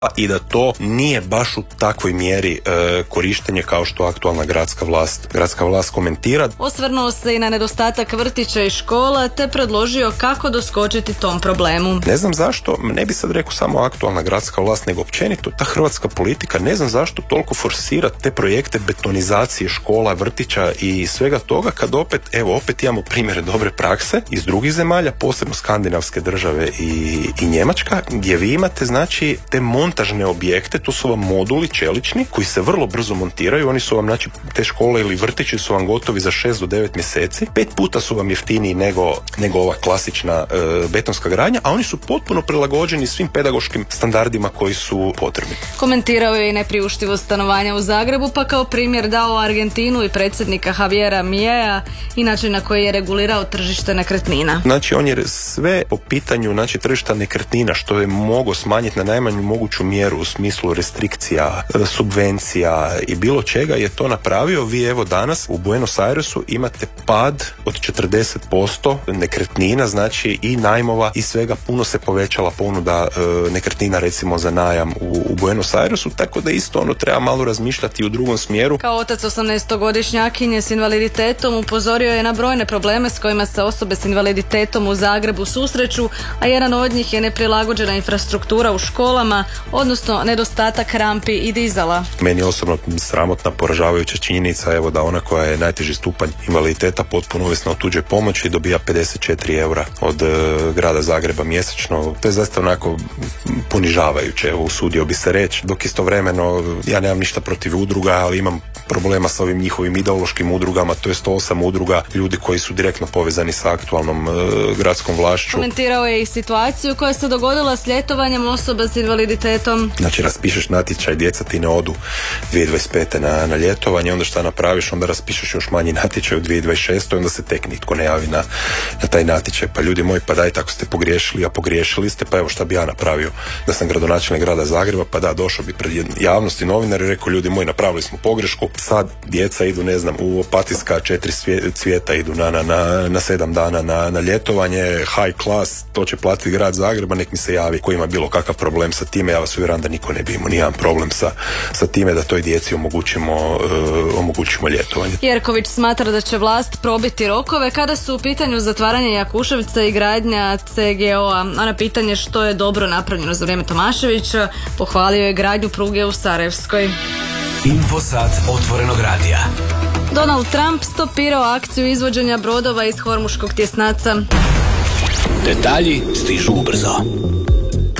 i da to nije baš u takvoj mjeri korištenje kao što aktualna gradska vlast komentira. Osvrnuo se i na nedostatak vrtića i škola te predložio kako doskočiti tom problemu. Ne znam zašto, ne bi sad rekao samo aktualna gradska vlast, nego općenito ta hrvatska politika, ne znam zašto toliko forsira te projekte betonizacije škola, vrtića i svega toga, kad opet imamo primjere dobre prakse iz drugih zemalja, posebno skandinavske države i Njemačka, gdje vi imate znači te montažne objekte, to su vam moduli čelični koji se vrlo brzo montiraju, oni su vam, znači te škole ili vrtići su vam gotovi za 6 do 9 mjeseci, 5 puta su vam jeftiniji nego ova klasična betonska gradnja, a oni su potpuno prilagođeni svim pedagoškim standardima koji su potrebni. Komentirao je i nepriuštivost stanovanja u Zagrebu, pa kao primjer dao Argentinu i predsjednika Javiera Milea i način na koji je regulirao tržište nekretnina. Znači on je sve po pitanju tržišta nekretnina što je mogao smanjiti na najmanju moguću mjeru u smislu restrikcija, subvencija i bilo čega je to napravio. Vi evo danas u Buenos Airesu imate pad od 40% nekretnina, znači i najmova i svega, puno se povećala ponuda nekretnina recimo za najam u Buenos Airesu, tako da isto treba malo razmišljati u drugom smjeru. Kao otac 18-godišnjakinje s invaliditetom upozorio je na brojne probleme s kojima se osobe s invaliditetom u Zagrebu susreću, a jedan od njih je neprilagođena infrastruktura u školama, odnosno nedostatak rampi i dizala. Meni je osobno sramotna, poražavajuća činjenica evo da ona koja je najteži stupanj invaliditeta potpuno ovisna o tuđoj pomoći dobija 54 eura od grada Zagreba mjesečno. To je zaista onako ponižavajuće, evo usudio bi se reći, dok istovremeno ja nemam ništa protiv udruga, ali imam problema sa ovim njihovim ideološkim udrugama, to je 108 udruga ljudi koji su direktno povezani sa aktualnom gradskom vlašću. Komentirao je i situaciju koja se dogodila s ljetovanjem osoba s invaliditetom. Znači raspišeš natječaj, djeca ti ne odu 2025. na ljetovanje, onda šta napraviš, onda raspišeš još manji natječaj u 2026. onda se tek nitko ne javi na taj natječaj. Pa ljudi moji, pa dajte, ako ste pogriješili, a pogriješili ste, pa evo šta bi ja napravio da sam gradonačelnik grada Zagreba, pa da, došao bi pred javnost i novinari i rekao, ljudi moji, napravili smo pogrešku, sad djeca idu, ne znam, u Opatijska 4 cvijeta idu na 7 dana na ljetovanje, high class, to će platiti grad Zagreba, nek mi se javi ko ima bilo kakav problem sa time, ja vas uvjeram da niko ne bi imao nijedan problem sa time da toj djeci omogućimo ljetovanje. Jerković smatra da će vlast probiti rokove kada su u pitanju zatvaranje Jakuševca i gradnja CGO-a, a na pitanje što je dobro napravljeno za vrijeme Tomaševića pohvalio je gradnju pruge u Sarajevskoj. Infosat otvorenog radija. Donald Trump stopirao akciju izvođenja brodova iz Hormuškog tjesnaca. Detalji stižu ubrzo.